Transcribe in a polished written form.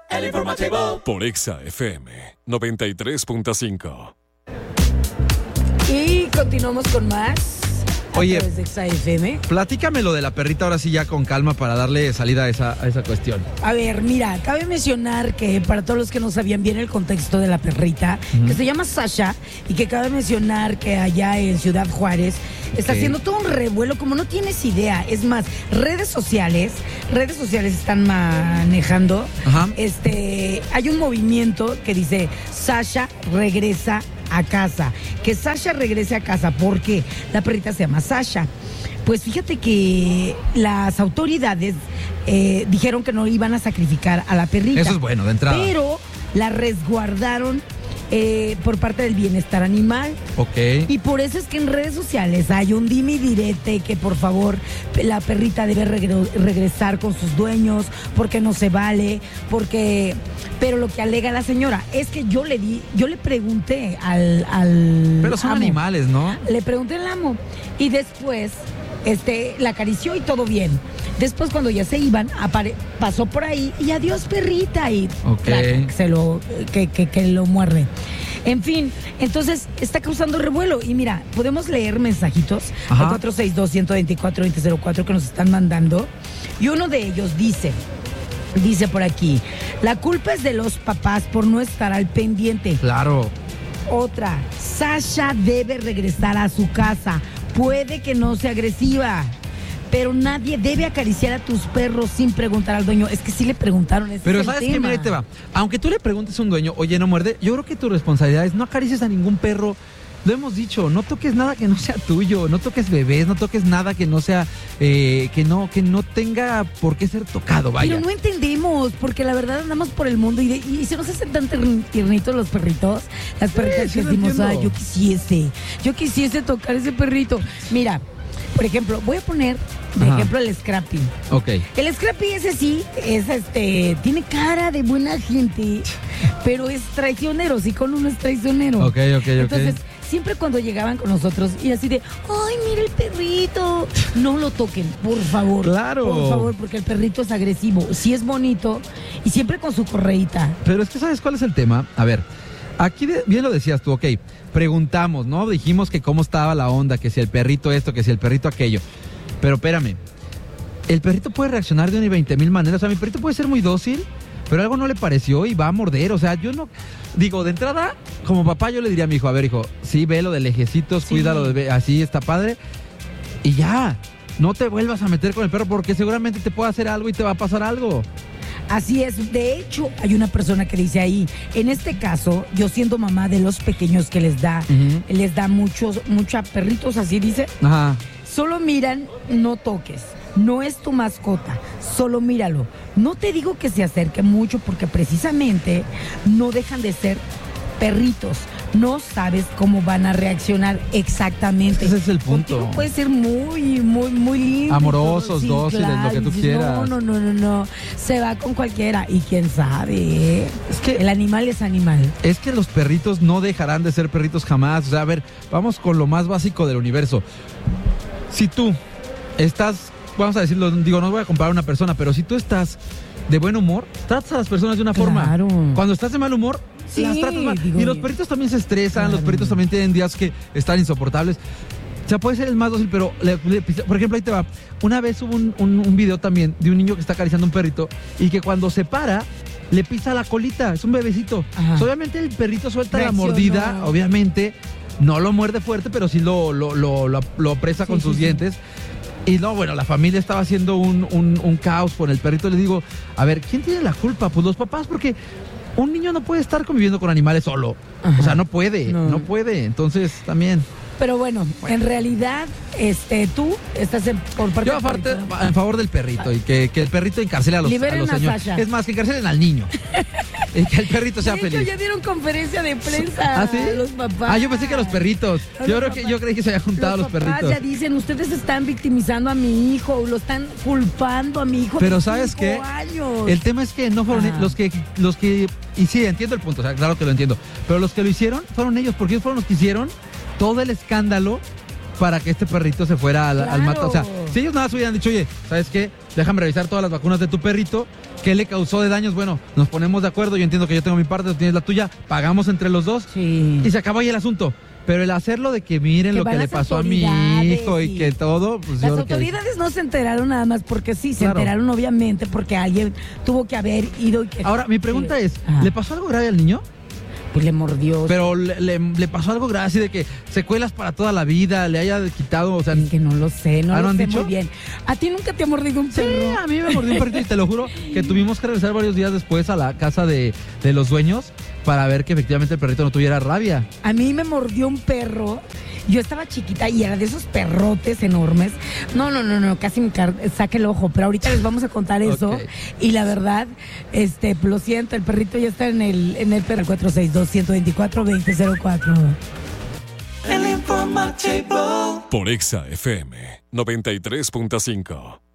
El informativo por Exa FM 93.5. Y continuamos con más. Oye, a través de Exa FM. Platícame lo de la perrita ahora sí ya con calma para darle salida a esa cuestión. A ver, mira, cabe mencionar que para todos los que no sabían bien el contexto de la perrita, que se llama Sasha, y que cabe mencionar que allá en Ciudad Juárez está haciendo todo un revuelo como no tienes idea. Es más, redes sociales están manejando. Ajá. Hay un movimiento que dice Sasha regresa a casa. Que Sasha regrese a casa. ¿Por qué? La perrita se llama Sasha. Pues fíjate que las autoridades dijeron que no iban a sacrificar a la perrita. Eso es bueno, de entrada. Pero la resguardaron por parte del bienestar animal. Ok. Y por eso es que en redes sociales hay un dime y direte que por favor la perrita debe regresar con sus dueños, porque no se vale, porque... Pero lo que alega la señora es que yo le pregunté al Pero son amo. animales, ¿no? Le pregunté al amo y después la acarició y todo bien. Después cuando ya se iban, pasó por ahí y adiós perrita y okay. que lo muerde. En fin, entonces está causando revuelo y mira, podemos leer mensajitos al 462-124-2004 que nos están mandando y uno de ellos dice por aquí, la culpa es de los papás por no estar al pendiente. Claro. Otra, Sasha debe regresar a su casa. Puede que no sea agresiva, pero nadie debe acariciar a tus perros sin preguntar al dueño. Es que sí le preguntaron. Pero ¿sabes qué? Mira, ahí te va. Aunque tú le preguntes a un dueño, oye, no muerde, yo creo que tu responsabilidad es no acaricies a ningún perro. Lo hemos dicho, no toques nada que no sea tuyo, no toques bebés, no toques nada que no sea, que no tenga por qué ser tocado, vaya. Pero no entendemos, porque la verdad andamos por el mundo y se nos hacen tan tiernitos los perritos, las perritas que decimos, yo quisiese tocar ese perrito. Mira, por ejemplo, voy a poner de ejemplo el Scrappy. Ok. El Scrappy ese sí, tiene cara de buena gente, pero es traicionero, sí, con uno es traicionero. Ok. Entonces, siempre cuando llegaban con nosotros y así de, ay, mira el perrito, no lo toquen, por favor. Claro. Por favor, porque el perrito es agresivo, sí es bonito y siempre con su correíta. Pero es que ¿sabes cuál es el tema? A ver, aquí bien lo decías tú, ok, preguntamos, ¿no? Dijimos que cómo estaba la onda, que si el perrito esto, que si el perrito aquello. Pero espérame, el perrito puede reaccionar de una y 20,000 maneras. O sea, mi perrito puede ser muy dócil, pero algo no le pareció y va a morder. O sea, yo no... Digo, de entrada, como papá yo le diría a mi hijo, a ver, hijo, sí, velo de lejecitos, sí, cuídalo, así está padre. Y ya, no te vuelvas a meter con el perro porque seguramente te puede hacer algo y te va a pasar algo. Así es, de hecho, hay una persona que dice ahí, en este caso, yo siendo mamá de los pequeños que les da muchos perritos, así dice, solo miran, no toques, no es tu mascota, solo míralo. No te digo que se acerque mucho porque precisamente no dejan de ser perritos. No sabes cómo van a reaccionar exactamente. Ese es el punto. Contigo puede ser muy, muy, muy lindo. Amorosos, dóciles, lo que tú quieras. No. Se va con cualquiera. Y quién sabe, es que el animal es animal. Es que los perritos no dejarán de ser perritos jamás. O sea, a ver, vamos con lo más básico del universo. Si tú estás, vamos a decirlo, digo, no voy a comparar a una persona, pero si tú estás de buen humor, tratas a las personas de una forma. Cuando estás de mal humor, las tratas mal. Y los perritos también se estresan, los perritos también tienen días que están insoportables. O sea, puede ser el más dócil, pero por ejemplo, ahí te va. Una vez hubo un video también de un niño que está acariciando a un perrito y que cuando se para, le pisa la colita. Es un bebecito. Obviamente el perrito suelta la mordida, obviamente no lo muerde fuerte, pero sí lo presa con sus dientes. Y no, bueno, la familia estaba haciendo un caos con el perrito. Les digo, a ver, ¿quién tiene la culpa? Pues los papás, porque un niño no puede estar conviviendo con animales solo. O sea, no puede. Entonces, también... Pero bueno, en realidad, tú estás por parte del perrito. Yo en favor del perrito y que el perrito encarcele a los señores. Es más, que encarcelen al niño. Y que el perrito sea feliz. Ya dieron conferencia de prensa los papás. Yo pensé que los perritos. Yo creí que se habían juntado los perritos. Ya dicen, ustedes están victimizando a mi hijo, lo están culpando a mi hijo. Pero ¿sabes qué? El tema es que no fueron los que y sí, entiendo el punto, o sea, claro que lo entiendo. Pero los que lo hicieron fueron ellos, porque ellos fueron los que hicieron todo el escándalo para que este perrito se fuera al mato. O sea, Si ellos nada más hubieran dicho, oye, ¿sabes qué? Déjame revisar todas las vacunas de tu perrito. ¿Qué le causó de daños? Bueno, nos ponemos de acuerdo. Yo entiendo que yo tengo mi parte, tú tienes la tuya. Pagamos entre los dos. Sí. Y se acabó ahí el asunto. Pero el hacerlo de que miren lo que le pasó a mi hijo y que todo, pues las autoridades no se enteraron nada más porque sí, se enteraron obviamente porque alguien tuvo que haber ido. Ahora, mi pregunta es, ¿le pasó algo grave al niño? Pues le mordió. Pero le pasó algo grave, así de que secuelas para toda la vida, le haya quitado, o sea... Es que no lo sé, no lo sé dicho? muy bien. ¿A ti nunca te ha mordido un perro? Sí, a mí me mordió un perrito y te lo juro que tuvimos que regresar varios días después a la casa de los dueños para ver que efectivamente el perrito no tuviera rabia. A mí me mordió un perro. Yo estaba chiquita y era de esos perrotes enormes. No, casi me saca el ojo, pero ahorita les vamos a contar eso. Okay. Y la verdad, lo siento, el perrito ya está en el perro 462-124-2004. El informativo. Por Exa FM 93.5.